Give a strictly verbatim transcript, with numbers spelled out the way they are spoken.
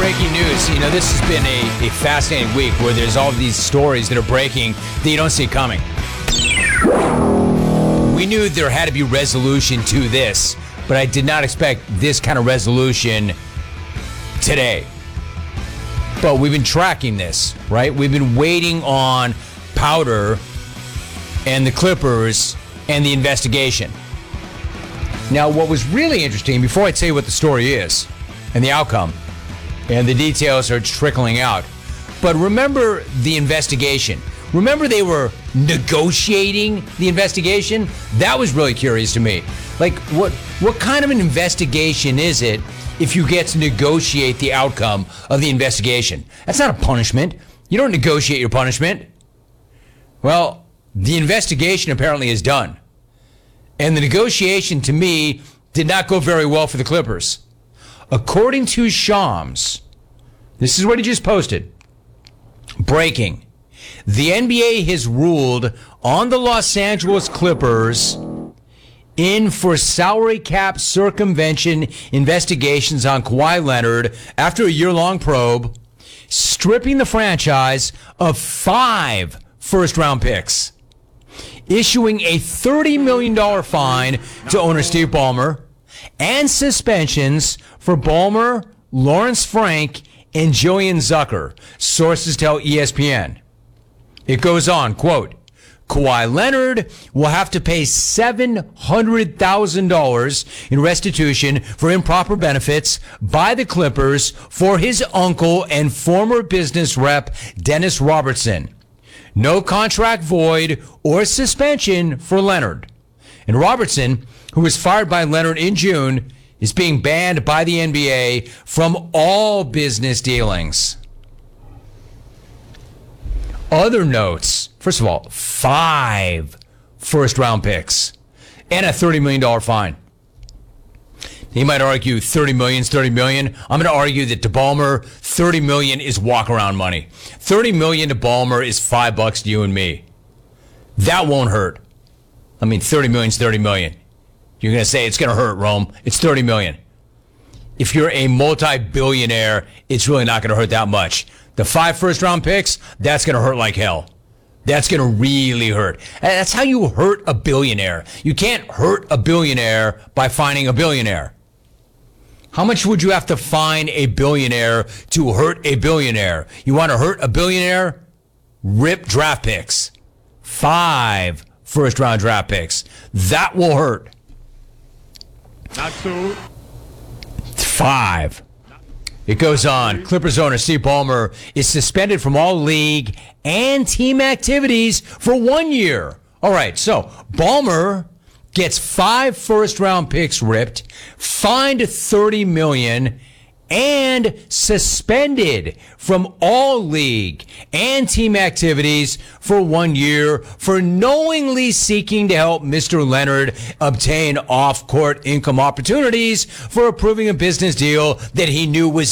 breaking news. You know, this has been a, a fascinating week where there's all these stories that are breaking that you don't see coming. We knew there had to be resolution to this, but I did not expect this kind of resolution today. But we've been tracking this, right? We've been waiting on Powder and the Clippers and the investigation. Now, what was really interesting, before I tell you what the story is and the outcome, and the details are trickling out, but remember the investigation. Remember they were negotiating the investigation? That was really curious to me. Like, what what kind of an investigation is it if you get to negotiate the outcome of the investigation? That's not a punishment. You don't negotiate your punishment. Well, the investigation apparently is done. And the negotiation, to me, did not go very well for the Clippers. According to Shams, this is what he just posted. Breaking. The N B A has ruled on the Los Angeles Clippers in for salary cap circumvention investigations on Kawhi Leonard after a year-long probe, stripping the franchise of five first-round picks, issuing a thirty million dollars fine to owner Steve Ballmer, and suspensions for Ballmer, Lawrence Frank, and Jillian Zucker, sources tell E S P N. It goes on, quote, Kawhi Leonard will have to pay seven hundred thousand dollars in restitution for improper benefits by the Clippers for his uncle and former business rep, Dennis Robertson. No contract void or suspension for Leonard. And Robertson, who was fired by Leonard in June, is being banned by the N B A from all business dealings. Other notes, first of all, five first-round picks and a thirty million dollars fine. You might argue thirty million is thirty million. I'm going to argue that to Ballmer, thirty million is walk-around money. thirty million to Ballmer is five bucks to you and me. That won't hurt. I mean, thirty million is thirty million. You're going to say it's going to hurt, Rome. It's thirty million. If you're a multi-billionaire, it's really not going to hurt that much. The five first-round picks, that's going to hurt like hell. That's going to really hurt. That's how you hurt a billionaire. You can't hurt a billionaire by finding a billionaire. How much would you have to fine a billionaire to hurt a billionaire? You want to hurt a billionaire? Rip draft picks. Five first-round draft picks. That will hurt. Not so. Five. It goes on. Clippers owner Steve Ballmer is suspended from all league and team activities for one year. All right, so Ballmer gets five first-round picks ripped, fined thirty million dollars, and suspended from all league and team activities for one year for knowingly seeking to help Mister Leonard obtain off-court income opportunities for approving a business deal that he knew was